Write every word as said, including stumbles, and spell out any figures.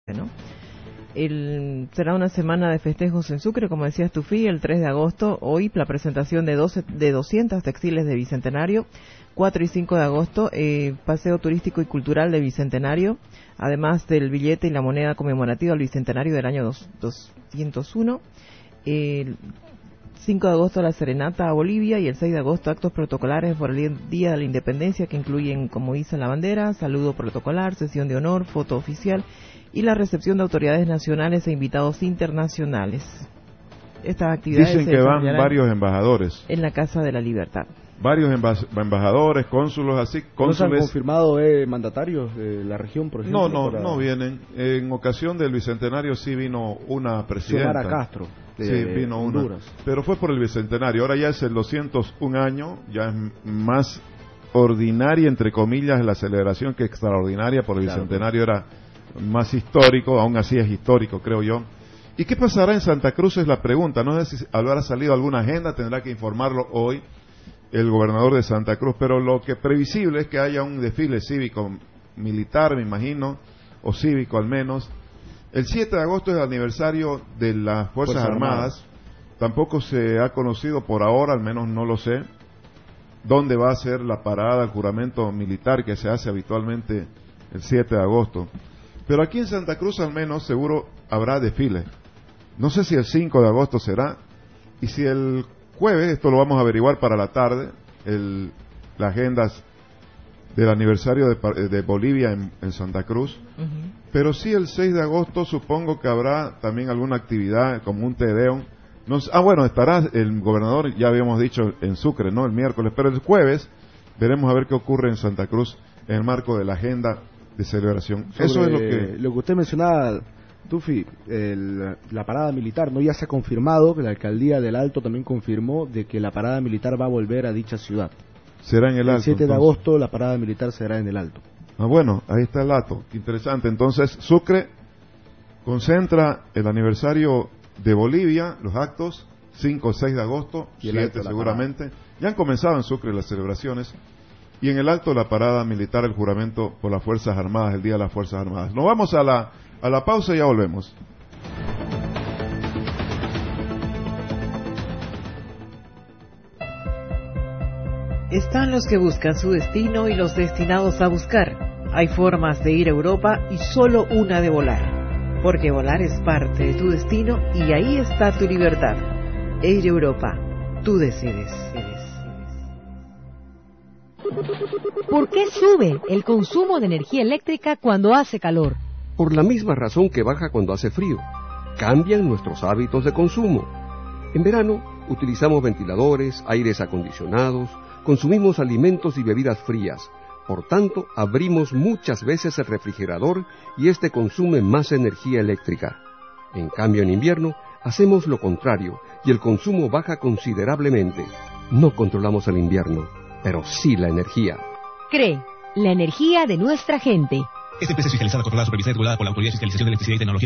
¿no? El, será una semana de festejos en Sucre, como decías tú, Fi, el tres de agosto, hoy la presentación de, doce, de doscientos textiles de Bicentenario, cuatro y cinco de agosto, eh, paseo turístico y cultural de Bicentenario, además del billete y la moneda conmemorativa del Bicentenario del año dos, doscientos uno, el cinco de agosto la serenata a Bolivia y el seis de agosto actos protocolares por el Día de la Independencia que incluyen, como dice la bandera, saludo protocolar, sesión de honor, foto oficial y la recepción de autoridades nacionales e invitados internacionales. Estas actividades dicen que van varios embajadores en la Casa de la Libertad. Varios embajadores, cónsulos, así, cónsules. ¿No se han confirmado eh, mandatarios de la región, por ejemplo? No, no, para... no vienen. En ocasión del Bicentenario sí vino una presidenta. Xiomara Castro. De sí, vino Honduras. Una. Pero fue por el Bicentenario. Ahora ya es el doscientos un año, ya es más ordinaria, entre comillas, la celebración que extraordinaria. Por el claro, Bicentenario era más histórico, aún así es histórico, creo yo. ¿Y qué pasará en Santa Cruz? Es la pregunta. No sé si habrá salido alguna agenda, tendrá que informarlo hoy el gobernador de Santa Cruz, pero lo que previsible es que haya un desfile cívico militar, me imagino, o cívico al menos. El siete de agosto es el aniversario de las Fuerzas, Fuerzas Armadas. Armadas. Tampoco se ha conocido por ahora, al menos no lo sé, dónde va a ser la parada, el juramento militar que se hace habitualmente el siete de agosto. Pero aquí en Santa Cruz al menos seguro habrá desfile. No sé si el cinco de agosto será, y si el jueves, esto lo vamos a averiguar para la tarde, el, las agendas del aniversario de, de Bolivia en, en Santa Cruz, uh-huh. Pero sí el seis de agosto supongo que habrá también alguna actividad como un tedeum. No, ah, bueno, estará el gobernador, ya habíamos dicho, en Sucre, ¿no? El miércoles, pero el jueves veremos a ver qué ocurre en Santa Cruz en el marco de la agenda de celebración. Sobre Eso es lo que... Lo que usted mencionaba, Tufi, el, la parada militar, ¿no? Ya se ha confirmado que la alcaldía del Alto también confirmó de que la parada militar va a volver a dicha ciudad. Será en el, el Alto. El siete de agosto la parada militar será en el Alto. Ah, bueno, ahí está el dato. Interesante. Entonces, Sucre concentra el aniversario de Bolivia, los actos, cinco o seis de agosto, siete seguramente. Ya han comenzado en Sucre las celebraciones. Y en el Alto la parada militar, el juramento por las Fuerzas Armadas, el Día de las Fuerzas Armadas. Nos vamos a la, a la pausa y ya volvemos. Están los que buscan su destino y los destinados a buscar. Hay formas de ir a Europa y solo una de volar. Porque volar es parte de tu destino y ahí está tu libertad. Air Europa, tú decides. ¿Por qué sube el consumo de energía eléctrica cuando hace calor? Por la misma razón que baja cuando hace frío. Cambian nuestros hábitos de consumo. En verano utilizamos ventiladores, aires acondicionados, consumimos alimentos y bebidas frías. Por tanto, abrimos muchas veces el refrigerador y este consume más energía eléctrica. En cambio, en invierno, hacemos lo contrario y el consumo baja considerablemente. No controlamos el invierno, pero sí la energía. C R E E, la energía de nuestra gente. Esta empresa es fiscalizada, controlada, supervisada y regulada por la Autoridad de Fiscalización de Electricidad y Tecnología.